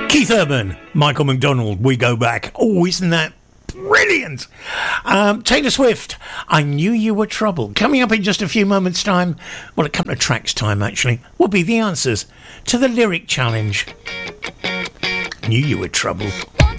Keith Urban, Michael McDonald, We Go Back. Oh, isn't that brilliant? Taylor Swift, I Knew You Were Trouble. Coming up in just a few moments' time, well, a couple of tracks' time actually, will be the answers to the lyric challenge. Knew You Were Trouble.